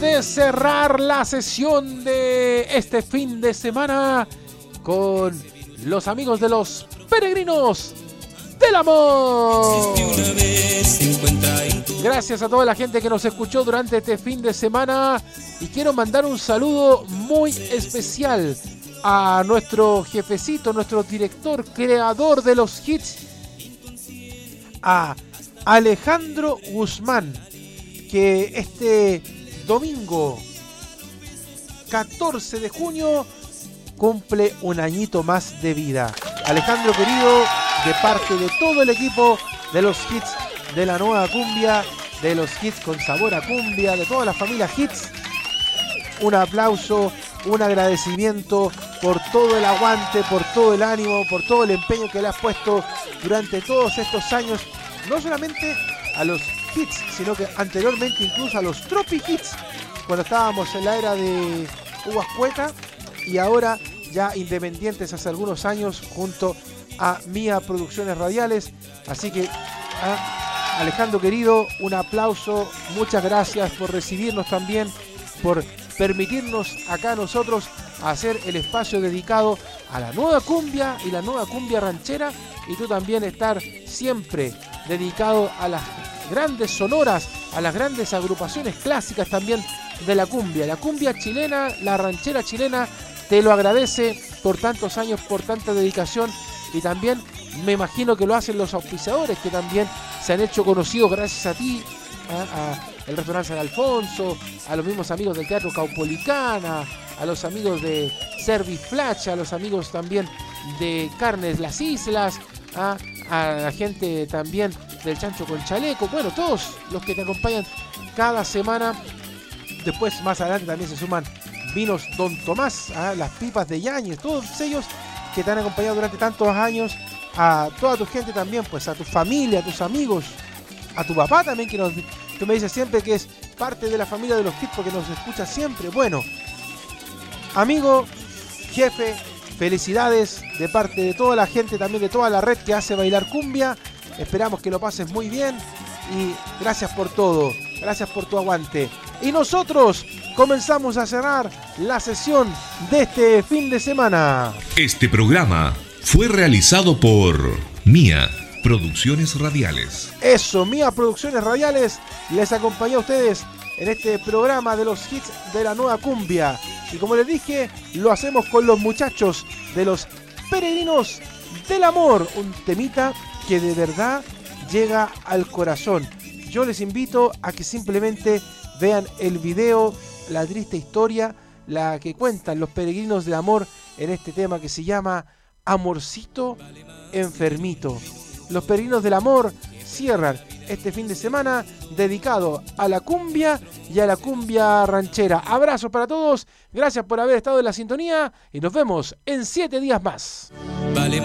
de cerrar la sesión de este fin de semana con los amigos de los Peregrinos del Amor. Gracias a toda la gente que nos escuchó durante este fin de semana y quiero mandar un saludo muy especial a nuestro jefecito, nuestro director, creador de los hits, a Alejandro Guzmán, que este domingo 14 de junio cumple un añito más de vida. Alejandro querido, de parte de todo el equipo de los hits de la nueva cumbia, de los hits con sabor a cumbia, de toda la familia hits, un aplauso, un agradecimiento por todo el aguante, por todo el ánimo, por todo el empeño que le has puesto durante todos estos años, no solamente a los hits, sino que anteriormente incluso a los Tropi Hits, cuando estábamos en la era de Uvas Cueta, y ahora ya independientes hace algunos años junto a Mía Producciones Radiales. Así que Alejandro querido, un aplauso, muchas gracias por recibirnos también, por permitirnos acá nosotros hacer el espacio dedicado a la nueva cumbia y la nueva cumbia ranchera, y tú también estar siempre dedicado a las grandes sonoras, a las grandes agrupaciones clásicas también de la cumbia chilena, la ranchera chilena. Te lo agradece por tantos años, por tanta dedicación, y también me imagino que lo hacen los auspiciadores que también se han hecho conocidos gracias a ti, a el restaurante San Alfonso, a los mismos amigos del Teatro Caupolicana, a los amigos de Service Flash, a los amigos también de Carnes Las Islas, a la gente también del Chancho con Chaleco, bueno, todos los que te acompañan cada semana. Después más adelante también se suman Vinos Don Tomás, las pipas de Yáñez, todos ellos que te han acompañado durante tantos años, a toda tu gente también, pues a tu familia, a tus amigos, a tu papá también, que tú me dices siempre que es parte de la familia de los hits porque nos escucha siempre. Bueno, amigo, jefe, felicidades de parte de toda la gente, también de toda la red que hace bailar cumbia. Esperamos que lo pases muy bien y gracias por todo, gracias por tu aguante. Y nosotros comenzamos a cerrar la sesión de este fin de semana. Este programa fue realizado por Mía Producciones Radiales. Eso, Mía Producciones Radiales les acompañó a ustedes en este programa de los hits de la nueva cumbia. Y como les dije, lo hacemos con los muchachos de los Peregrinos del Amor, un temita que de verdad llega al corazón. Yo les invito a que simplemente vean el video, la triste historia, la que cuentan los Peregrinos del Amor en este tema que se llama Amorcito Enfermito. Los Peregrinos del Amor cierran este fin de semana dedicado a la cumbia y a la cumbia ranchera. Abrazos para todos, gracias por haber estado en la sintonía y nos vemos en 7 días más.